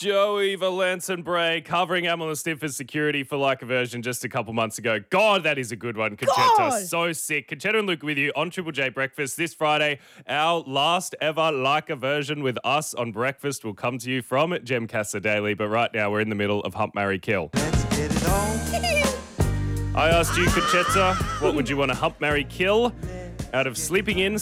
Joey Bray covering Amala Stiff's security for Like a Version just a couple months ago. God, that is a good one, Conchetta. God. So sick. Conchetta and Luke with you on Triple J Breakfast this Friday. Our last ever Like a Version with us on breakfast will come to you from Gemcasa Daily. But right now we're in the middle of Hump, Marry, Kill. Let's get it on. I asked you, Conchetta, what would you want to hump, marry, kill out of sleeping in,